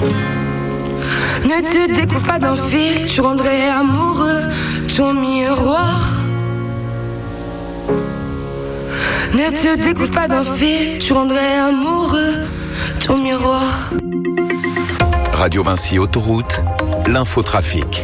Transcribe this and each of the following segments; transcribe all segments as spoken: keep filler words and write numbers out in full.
Ne te découvre pas d'un fil, tu rendrais amoureux ton miroir. Ne te découvre pas d'un fil, tu rendrais amoureux ton miroir. Radio Vinci Autoroute, l'infotrafic.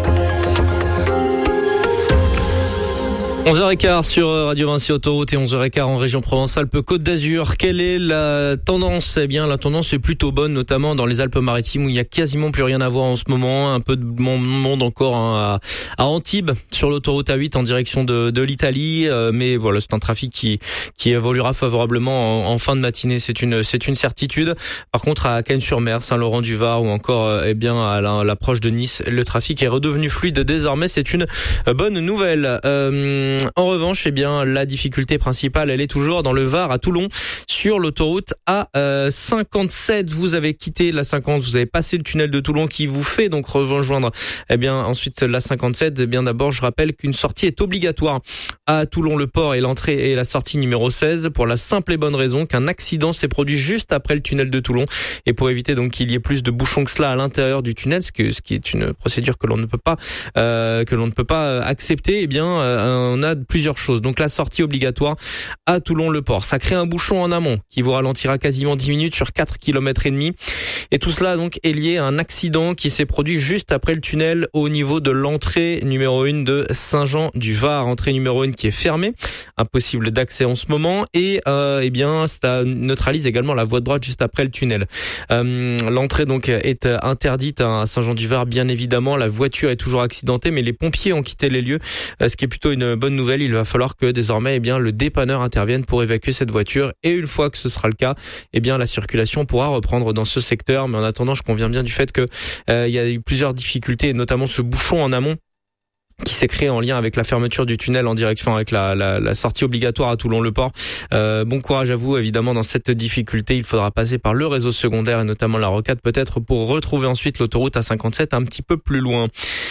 onze heures quinze sur Radio Vinci Autoroute et onze heures quinze en région Provence-Alpes-Côte d'Azur. Quelle est la tendance ? Eh bien, la tendance est plutôt bonne, notamment dans les Alpes-Maritimes où il y a quasiment plus rien à voir en ce moment. Un peu de monde encore hein, à, à Antibes sur l'autoroute A huit en direction de, de l'Italie. Euh, mais voilà, c'est un trafic qui qui évoluera favorablement en, en fin de matinée. C'est une c'est une certitude. Par contre, à Cagnes-sur-Mer, Saint-Laurent-du-Var ou encore euh, eh bien à la, l'approche de Nice, le trafic est redevenu fluide désormais. C'est une bonne nouvelle. Euh, En revanche, eh bien, la difficulté principale, elle est toujours dans le Var, à Toulon, sur l'autoroute A cinquante-sept. Vous avez quitté la cinquante, vous avez passé le tunnel de Toulon qui vous fait donc rejoindre, eh bien, ensuite la cinquante-sept. Eh bien, d'abord, je rappelle qu'une sortie est obligatoire à Toulon-le-Port et l'entrée et la sortie numéro seize pour la simple et bonne raison qu'un accident s'est produit juste après le tunnel de Toulon et pour éviter donc qu'il y ait plus de bouchons que cela à l'intérieur du tunnel, ce, que, ce qui est une procédure que l'on ne peut pas, euh, que l'on ne peut pas accepter. Eh bien, euh, on a plusieurs choses. Donc la sortie obligatoire à Toulon-le-Port. Ça crée un bouchon en amont qui vous ralentira quasiment dix minutes sur quatre kilomètres et demi. Et tout cela donc est lié à un accident qui s'est produit juste après le tunnel au niveau de l'entrée numéro un de Saint-Jean-du-Var. Entrée numéro un qui est fermée. Impossible d'accès en ce moment. Et euh, eh bien, ça neutralise également la voie de droite juste après le tunnel. Euh, l'entrée donc est interdite à Saint-Jean-du-Var, bien évidemment. La voiture est toujours accidentée, mais les pompiers ont quitté les lieux, ce qui est plutôt une bonne nouvelle. Il va falloir que désormais, eh bien, le dépanneur intervienne pour évacuer cette voiture. Et une fois que ce sera le cas, eh bien, la circulation pourra reprendre dans ce secteur. Mais en attendant, je conviens bien du fait que euh, il y a eu plusieurs difficultés, notamment ce bouchon en amont qui s'est créé en lien avec la fermeture du tunnel en direction avec la, la, la sortie obligatoire à Toulon-le-Port. Euh, bon courage à vous, évidemment, dans cette difficulté. Il faudra passer par le réseau secondaire et notamment la rocade peut-être pour retrouver ensuite l'autoroute A cinquante-sept un petit peu plus loin.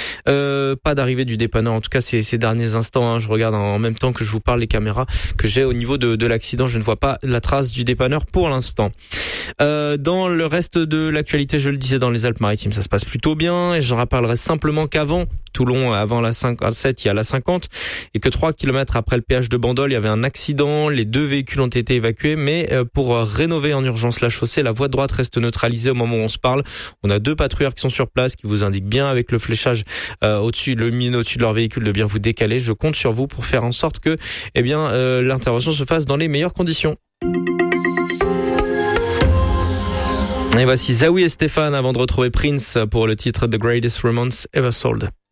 Euh, pas d'arrivée du dépanneur, en tout cas ces, ces derniers instants. Hein, je regarde en même temps que je vous parle les caméras que j'ai au niveau de, de l'accident. Je ne vois pas la trace du dépanneur pour l'instant. Euh, dans le reste de l'actualité, je le disais, dans les Alpes-Maritimes, ça se passe plutôt bien. Et je rappellerai simplement qu'avant Toulon, avant la cinquante-sept, il y a la cinquante, et que trois kilomètres après le péage de Bandol, il y avait un accident. Les deux véhicules ont été évacués, mais pour rénover en urgence la chaussée, la voie de droite reste neutralisée au moment où on se parle. On a deux patrouilleurs qui sont sur place, qui vous indiquent bien avec le fléchage euh, au-dessus, le mine au-dessus de leur véhicule, de bien vous décaler. Je compte sur vous pour faire en sorte que, eh bien, euh, l'intervention se fasse dans les meilleures conditions. Et voici Zawi et Stéphane avant de retrouver Prince pour le titre The Greatest Romance Ever Sold.